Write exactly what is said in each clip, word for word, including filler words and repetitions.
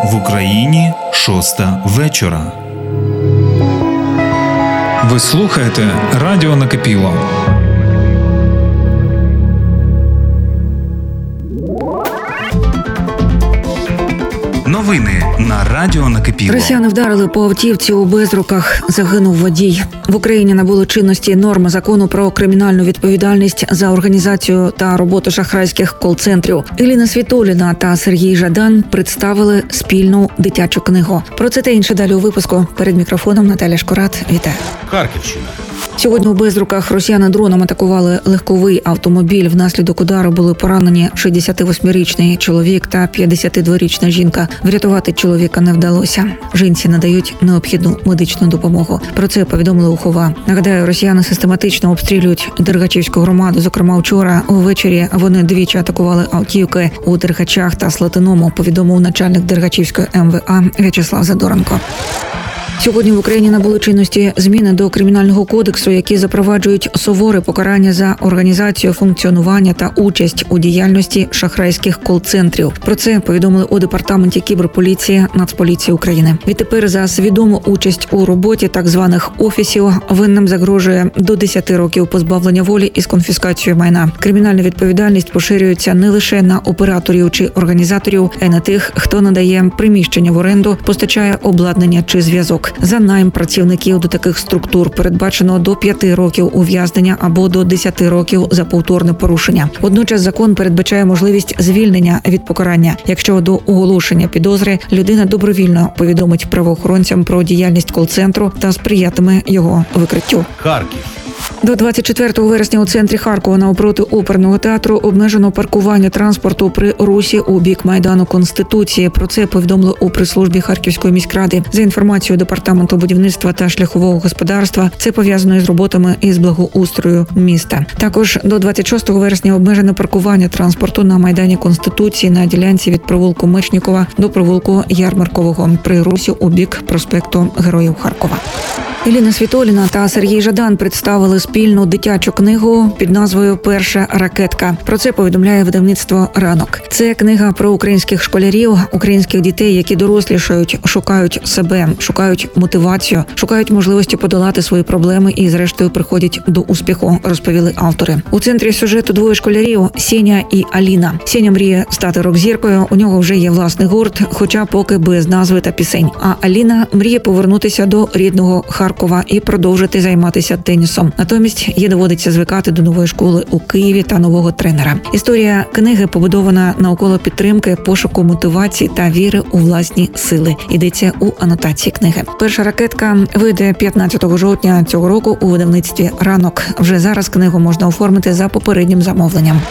В Україні шоста вечора. Ви слухаєте Радіо Накипіло. Новини на Радіо Накипіло. Росіяни вдарили по автівці у Безруках. Загинув водій. В Україні набули чинності норми закону про кримінальну відповідальність за організацію та роботу шахрайських кол-центрів. Еліна Світоліна та Сергій Жадан представили спільну дитячу книгу. Про це та інше далі у випуску. Перед мікрофоном Наталя Шкурат. Вітаю. Харківщина. Сьогодні у Безруках росіяни дроном атакували легковий автомобіль. Внаслідок удару були поранені шістдесятивосьмирічний чоловік та п'ятдесятидворічна жінка. Врятувати чоловіка не вдалося. Жінці надають необхідну медичну допомогу. Про це повідомили у Хова. Нагадаю, росіяни систематично обстрілюють Дергачівську громаду. Зокрема, вчора увечері вони двічі атакували автівки у Дергачах та Слатиному, повідомив начальник Дергачівської ем ве а В'ячеслав Задоренко. Сьогодні в Україні набули чинності зміни до Кримінального кодексу, які запроваджують суворе покарання за організацію, функціонування та участь у діяльності шахрайських кол-центрів. Про це повідомили у департаменті кіберполіції Нацполіції України. Відтепер за свідому участь у роботі так званих офісів винним загрожує до десяти років позбавлення волі із конфіскацією майна. Кримінальна відповідальність поширюється не лише на операторів чи організаторів, а й на тих, хто надає приміщення в оренду, постачає обладнання чи зв'язок. За найм працівників до таких структур передбачено до п'яти років ув'язнення або до десяти років за повторне порушення. Водночас закон передбачає можливість звільнення від покарання, якщо до оголошення підозри людина добровільно повідомить правоохоронцям про діяльність кол-центру та сприятиме його викриттю. Харків. До двадцять четвертого вересня у центрі Харкова навпроти оперного театру обмежено паркування транспорту при русі у бік Майдану Конституції. Про це повідомили у прес-службі Харківської міськради. За інформацією Департаменту будівництва та шляхового господарства, це пов'язано із роботами із благоустрою міста. Також до двадцять шостого вересня обмежено паркування транспорту на Майдані Конституції на ділянці від провулку Мечнікова до провулку Ярмаркового при русі у бік проспекту Героїв Харкова. Еліна Світоліна та Сергій Жадан представили спільну дитячу книгу під назвою «Перша ракетка». Про це повідомляє видавництво «Ранок». Це книга про українських школярів, українських дітей, які дорослішають, шукають себе, шукають мотивацію, шукають можливості подолати свої проблеми і, зрештою, приходять до успіху, розповіли автори. У центрі сюжету двоє школярів – Сеня і Аліна. Сеня мріє стати рок-зіркою, у нього вже є власний гурт, хоча поки без назви та пісень. А Аліна мріє повернутися до рідного Харкова. Харкова і продовжити займатися тенісом. Натомість їй доводиться звикати до нової школи у Києві та нового тренера. Історія книги побудована навколо підтримки, пошуку мотивації та віри у власні сили. Йдеться у анотації книги. Перша ракетка вийде п'ятнадцятого жовтня цього року у видавництві «Ранок». Вже зараз книгу можна оформити за попереднім замовленням.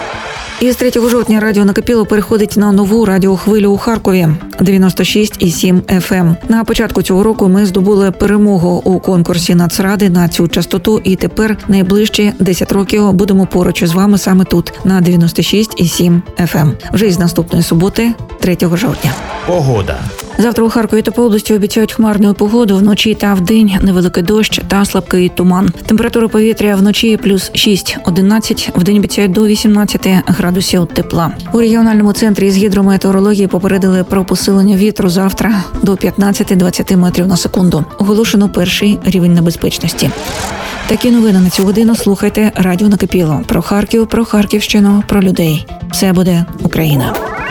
І з третього жовтня Радіо Накипіло переходить на нову радіохвилю у Харкові – дев'яносто шість і сім еф ем. На початку цього року ми здобули перемогу у конкурсі Нацради на цю частоту, і тепер найближчі десять років будемо поруч із вами саме тут, на дев'яносто шість і сім еф ем. Вже із наступної суботи, третього жовтня. Погода. Завтра у Харкові та по області обіцяють хмарну погоду, вночі та вдень невеликий дощ та слабкий туман. Температура повітря вночі плюс шість - одинадцять, вдень обіцяють до вісімнадцяти градусів тепла. У регіональному центрі з гідрометеорології попередили про посилення вітру завтра до п'ятнадцяти - двадцяти метрів на секунду. Оголошено перший рівень небезпечності. Такі новини на цю годину слухайте Радіо Накипіло. Про Харків, про Харківщину, про людей. Все буде Україна.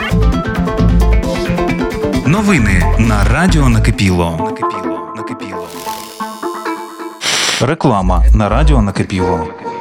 Новини на Радіо Накипіло. Накипіло. Накипіло. Реклама на Радіо Накипіло.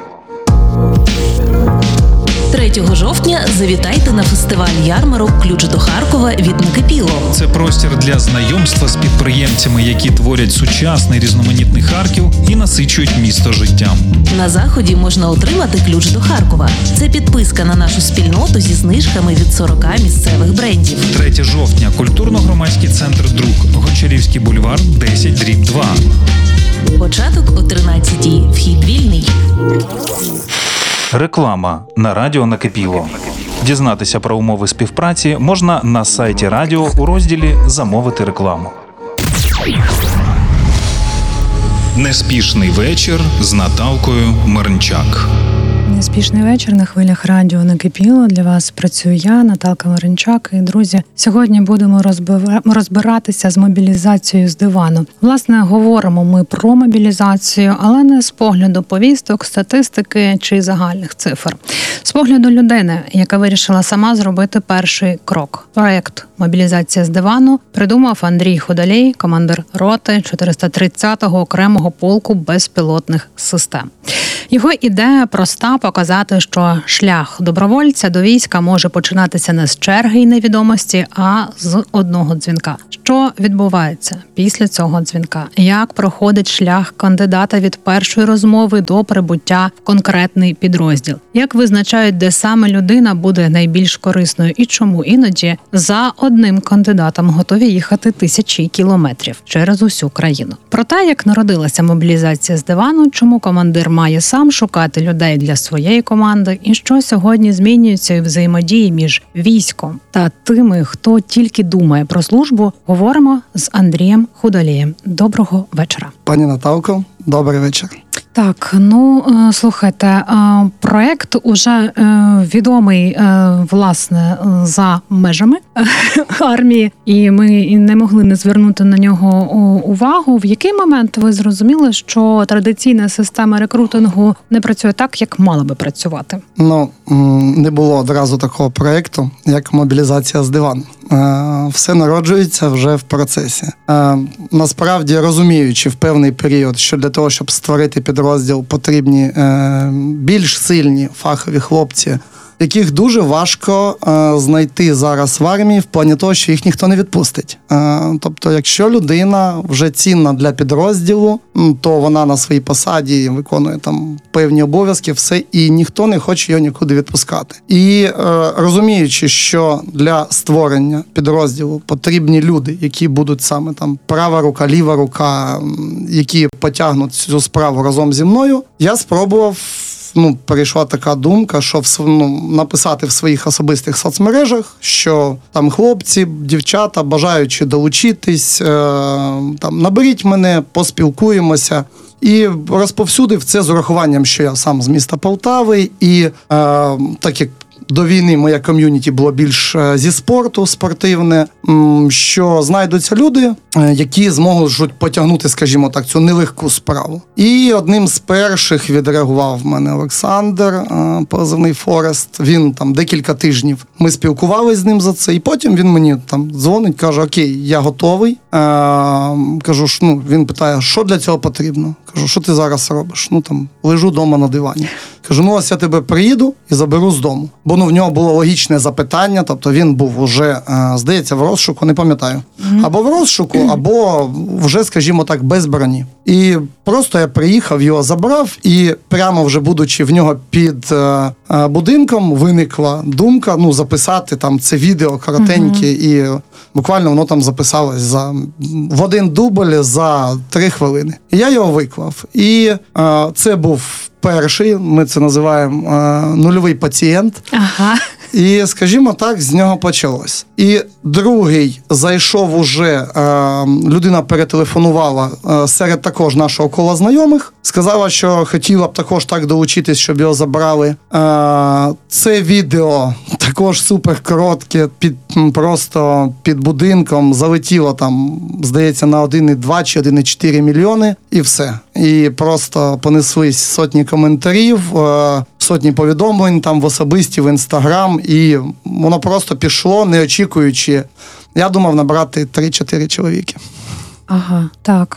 третього жовтня завітайте на фестиваль ярмарок «Ключ до Харкова» від Накипіло. Це простір для знайомства з підприємцями, які творять сучасний різноманітний Харків і насичують місто життям. На заході можна отримати ключ до Харкова. Це підписка на нашу спільноту зі знижками від сорока місцевих брендів. третього жовтня. Культурно-громадський центр «Друк». Гончарівський бульвар, десять дріб два. Початок о тринадцятій. Вхід вільний. Реклама на Радіо Накипіло. Дізнатися про умови співпраці можна на сайті радіо у розділі «Замовити рекламу». Неспішний вечір з Наталкою Мирнчак. Неспішний вечір на хвилях радіо «Накипіло». Для вас працюю я, Наталка Маринчак. І, друзі, сьогодні будемо розбиратися з мобілізацією з дивану. Власне, говоримо ми про мобілізацію, але не з погляду повісток, статистики чи загальних цифр. З погляду людини, яка вирішила сама зробити перший крок. Проєкт «Мобілізація з дивану» придумав Андрій Худолій, командир роти чотириста тридцятого окремого полку безпілотних систем. Його ідея проста – показати, що шлях добровольця до війська може починатися не з черги й невідомості, а з одного дзвінка. Що відбувається після цього дзвінка? Як проходить шлях кандидата від першої розмови до прибуття в конкретний підрозділ? Як визначають, де саме людина буде найбільш корисною і чому іноді за одним кандидатом готові їхати тисячі кілометрів через усю країну? Про те, як народилася мобілізація з дивану, чому командир має сам шукати людей для своєї команди і що сьогодні змінюється у взаємодії між військом та тими, хто тільки думає про службу, говоримо з Андрієм Худолієм. Доброго вечора. Пані Наталко, добрий вечір. Так, ну, слухайте, проект уже відомий, власне, за межами армії, і ми не могли не звернути на нього увагу. В який момент ви зрозуміли, що традиційна система рекрутингу не працює так, як мала би працювати? Ну, не було одразу такого проєкту, як мобілізація з дивану. Все народжується вже в процесі. Насправді, розуміючи в певний період, що для того, щоб створити підрозділ, потрібні більш сильні фахові хлопці, яких дуже важко е, знайти зараз в армії в плані того, що їх ніхто не відпустить. Е, тобто, якщо людина вже цінна для підрозділу, то вона на своїй посаді виконує там певні обов'язки, все, і ніхто не хоче його нікуди відпускати. І е, розуміючи, що для створення підрозділу потрібні люди, які будуть саме там права рука, ліва рука, які потягнуть цю справу разом зі мною, я спробував Ну, перейшла така думка, що ну, написати в своїх особистих соцмережах, що там хлопці, дівчата, бажаючи долучитись, е, там, наберіть мене, поспілкуємося. І розповсюдив це з урахуванням, що я сам з міста Полтави, і е, так як до війни моє ком'юніті було більш зі спорту, спортивне, що знайдуться люди, які зможуть потягнути, скажімо так, цю нелегку справу. І одним з перших відреагував в мене Олександр, позивний Форест. Він там декілька тижнів, ми спілкувалися з ним за це, і потім він мені там дзвонить, каже, окей, я готовий. Кажу, ну, він питає, що для цього потрібно? Кажу, що ти зараз робиш? Ну, там, лежу вдома на дивані. Кажу, ну, ось я тебе приїду і заберу з дому. Бо ну, в нього було логічне запитання, тобто він був уже, здається, в розшуку, не пам'ятаю. Mm-hmm. Або в розшуку, або вже, скажімо так, без броні. І просто я приїхав, його забрав, і прямо вже будучи в нього під е, е, будинком, виникла думка, ну, записати там це відео коротеньке, mm-hmm. і буквально воно там записалось за, в один дубль за три хвилини. І я його виклав. І е, це був перший, ми це називаємо е, нульовий пацієнт. Ага. І, скажімо так, з нього почалось. І другий зайшов уже, е, людина перетелефонувала е, серед також нашого кола знайомих, сказала, що хотіла б також так долучитись, щоб його забрали. Е, це відео також супер коротке, під, просто під будинком, залетіло там, здається, на один цілих два чи один цілих чотири мільйони, і все. І просто понеслись сотні коментарів, е, сотні повідомлень там в особисті, в Інстаграм, і воно просто пішло, не очікуючи. Я думав набрати три-чотири чоловіки. Ага, так,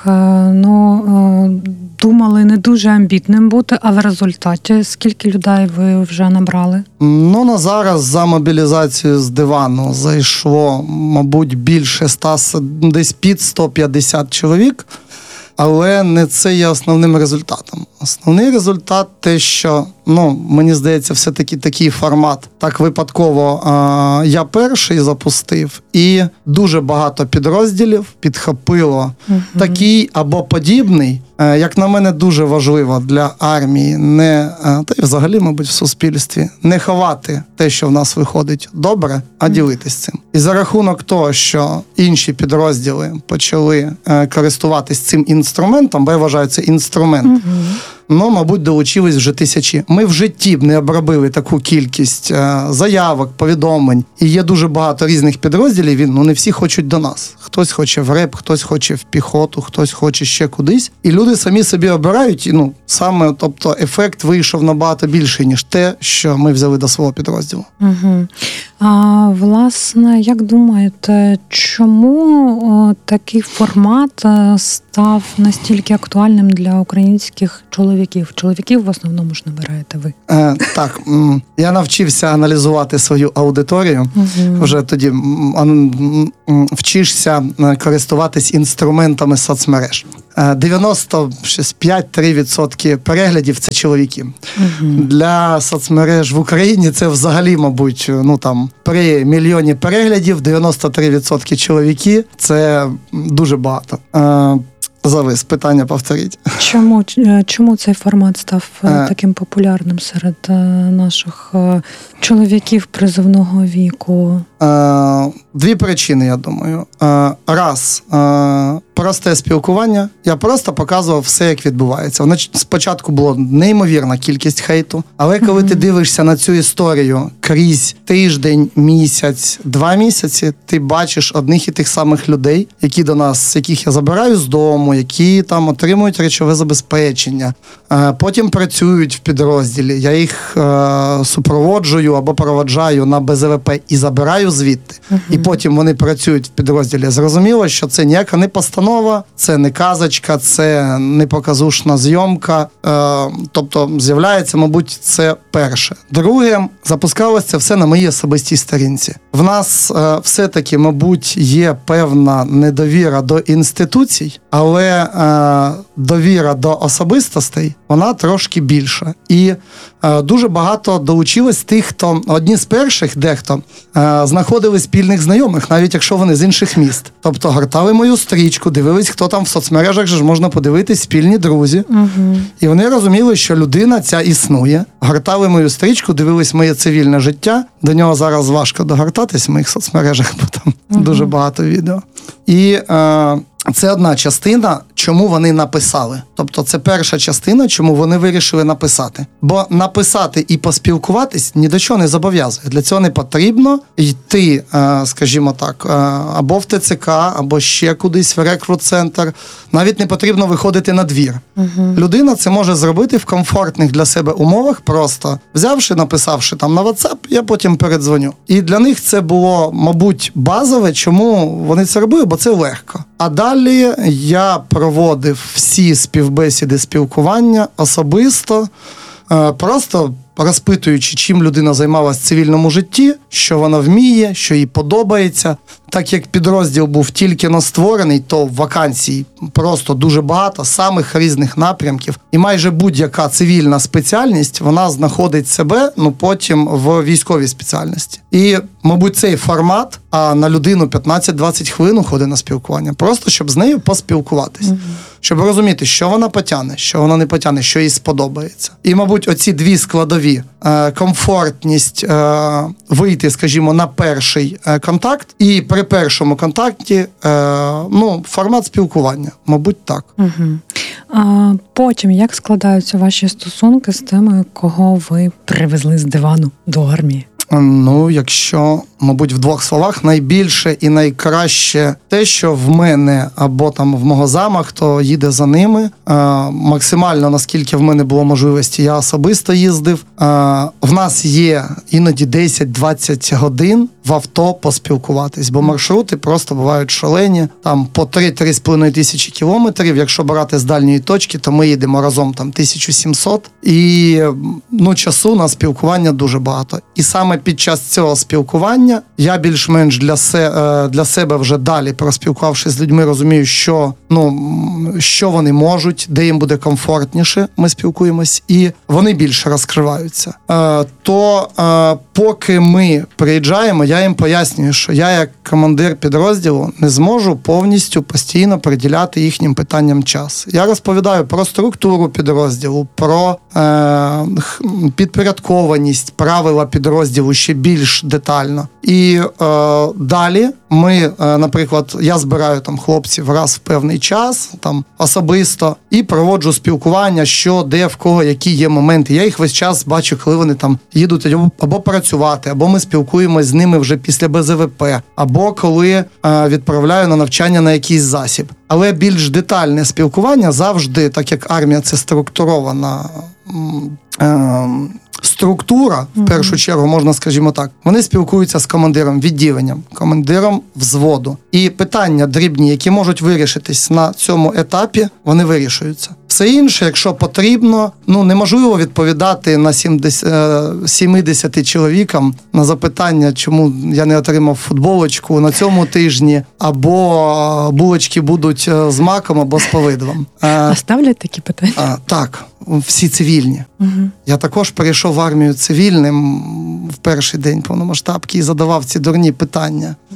ну, думали не дуже амбітним бути, а в результаті скільки людей ви вже набрали? Ну, на зараз за мобілізацію з дивану зайшло, мабуть, більше ста, десь під сто п'ятдесят чоловік. Але не це є основним результатом. Основний результат те, що, ну, мені здається, все-таки такий формат. Так випадково а, я перший запустив, і дуже багато підрозділів підхопило угу. такий або подібний. Як на мене, дуже важливо для армії, не, та й взагалі, мабуть, в суспільстві, не ховати те, що в нас виходить добре, а ділитись цим. І за рахунок того, що інші підрозділи почали користуватись цим інструментом, бо я вважаю, це інструмент, Ну, мабуть, долучились вже тисячі. Ми в житті б не обробили таку кількість е, заявок, повідомлень. І є дуже багато різних підрозділів, і, ну, не всі хочуть до нас. Хтось хоче в реп, хтось хоче в піхоту, хтось хоче ще кудись. І люди самі собі обирають, і, ну, саме, тобто, ефект вийшов набагато більший, ніж те, що ми взяли до свого підрозділу. Угу. А, власне, як думаєте, чому о, такий формат став настільки актуальним для українських чоловіків? Чоловіків в основному ж набираєте ви. Е, так, я навчився аналізувати свою аудиторію. Угу. Вже тоді вчишся користуватись інструментами соцмереж. дев'яносто п'ять - три відсотки переглядів – це чоловіки. Угу. Для соцмереж в Україні це взагалі, мабуть, ну там при мільйоні переглядів дев'яносто три відсотки чоловіки – це дуже багато. Завис, питання повторіть. Чому, чому цей формат став е, таким популярним серед е, наших е, чоловіків призовного віку? Е, дві причини, я думаю. Е, раз, е, просте спілкування. Я просто показував все, як відбувається. Воно спочатку було неймовірна кількість хейту, але коли mm-hmm. ти дивишся на цю історію крізь тиждень, місяць, два місяці, ти бачиш одних і тих самих людей, які до нас, яких я забираю з дому, які там отримують речове забезпечення, потім працюють в підрозділі, я їх е, супроводжую або проводжаю на Б З В П і забираю звідти. Uh-huh. І потім вони працюють в підрозділі. Зрозуміло, що це ніяка не постанова, це не казочка, це не показушна зйомка. Е, тобто з'являється, мабуть, це перше. Друге, запускалося це все на моїй особистій сторінці. В нас е, все-таки, мабуть, є певна недовіра до інституцій, але е, довіра до особистостей, вона трошки більша. І е, дуже багато долучилось тих, хто, одні з перших, дехто, е, знаходили спільних знайомих, навіть якщо вони з інших міст. Тобто гортали мою стрічку, дивились, хто там в соцмережах, же ж можна подивитись, спільні друзі. Угу. І вони розуміли, що людина ця існує. Гортали мою стрічку, дивились моє цивільне життя. До нього зараз важко догортатись в моїх соцмережах, бо там угу. дуже багато відео. І е, це одна частина, чому вони написали. Тобто це перша частина, чому вони вирішили написати. Бо написати і поспілкуватись ні до чого не зобов'язує. Для цього не потрібно йти, скажімо так, або в Т Ц К, або ще кудись в рекрут-центр. Навіть не потрібно виходити на двір. Угу. Людина це може зробити в комфортних для себе умовах, просто взявши, написавши там на WhatsApp, я потім передзвоню. І для них це було, мабуть, базове, чому вони це робили, бо це легко. А далі я проводив всі співбесіди, спілкування особисто, просто розпитуючи, чим людина займалась в цивільному житті, що вона вміє, що їй подобається. Так як підрозділ був тільки но створений, то вакансій просто дуже багато, самих різних напрямків. І майже будь-яка цивільна спеціальність, вона знаходить себе, ну, потім в військовій спеціальності. І, мабуть, цей формат, а на людину п'ятнадцять-двадцять хвилин уходить на спілкування, просто щоб з нею поспілкуватись. Mm-hmm. Щоб розуміти, що вона потягне, що вона не потягне, що їй сподобається. І, мабуть, оці дві складові е, – комфортність е, вийти, скажімо, на перший е, контакт, і при першому контакті е, ну, формат спілкування. Мабуть, так. Угу. А потім, як складаються ваші стосунки з тими, кого ви привезли з дивану до армії? Ну, якщо, мабуть, в двох словах, найбільше і найкраще те, що в мене або там в мого зама, хто їде за ними, е, максимально, наскільки в мене було можливості, я особисто їздив. Е, в нас є іноді десять-двадцять годин в авто поспілкуватись, бо маршрути просто бувають шалені, там по три-три з половиною тисячі кілометрів. Якщо брати з дальньої точки, то ми їдемо разом там тисячу сімсот, і ну, часу на спілкування дуже багато. І саме під час цього спілкування я більш-менш для, се, для себе вже далі, проспілкувавшись з людьми, розумію, що, ну, що вони можуть, де їм буде комфортніше, ми спілкуємось, і вони більше розкриваються. То поки ми приїжджаємо, я їм пояснюю, що я як командир підрозділу не зможу повністю постійно приділяти їхнім питанням час. Я розповідаю про структуру підрозділу, про х- підпорядкованість, правила підрозділу ще більш детально. І е, далі ми, е, наприклад, я збираю там хлопців раз в певний час, там особисто, і проводжу спілкування, що, де, в кого, які є моменти. Я їх весь час бачу, коли вони там їдуть або, або працювати, або ми спілкуємось з ними вже після Б З В П, або коли е, відправляю на навчання на якийсь засіб. Але більш детальне спілкування завжди, так як армія це структурована м, е, структура, в першу чергу, можна, скажімо так, вони спілкуються з командиром відділення, командиром взводу. І питання дрібні, які можуть вирішитись на цьому етапі, вони вирішуються. Все інше, якщо потрібно, ну неможливо відповідати на сімдесят, сімдесят чоловікам на запитання, чому я не отримав футболочку на цьому тижні, або булочки будуть з маком, або з повидлом. А ставлять такі питання? А, так, всі цивільні. Угу. Я також перейшов в армію цивільним в перший день повномасштабки і задавав ці дурні питання.